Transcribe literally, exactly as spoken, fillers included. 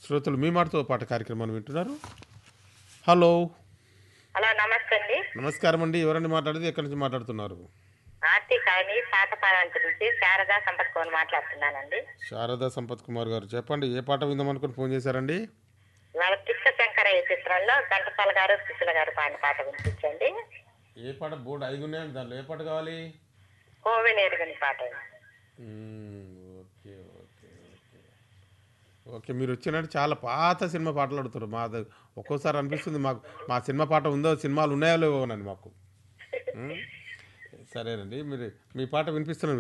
శ్రోతలు మీ మాటతో పాటు కార్యక్రమాన్ని వింటున్నారు. హలో, హలో నమస్తే అండి. నమస్కారం అండి. ఎవరండి మాట్లాడేది? ఎక్కడి నుంచి మాట్లాడుతున్నారు? ఆర్తి కాలనీ పాతపాలెం నుంచి శారదా సంపత్ కౌర్ మాట్లాడుతున్నానండి. శారదా సంపత్ కుమార్ గారు, చెప్పండి ఏ పాట విందాం అనుకుని ఫోన్ చేశారండి? ఇవాళ కృష్ణ శంకరయ్య చిత్రంలో ఘంటసాల గారు సుశీల గారు పాడిన పాట వినిపించండి. ఏ పాట? బోర్డు ఐదు ఉన్నాయండి, దాంట్లో ఏ పాట కావాలి? కోవిల్ ఎరుగని పాట. మ్మ్, ఓకే ఓకే ఓకే ఓకే మీరు వచ్చినట్టు చాలా పాత సినిమా పాటలు అడుగుతారు. మా ద- ఒక్కోసారి అనిపిస్తుంది మాకు మా సినిమా పాట ఉందో, సినిమాలు ఉన్నాయో లేవోనండి మాకు. మ్మ్, సరేనండి, మీరు మీ పాట వినిపిస్తున్నాను.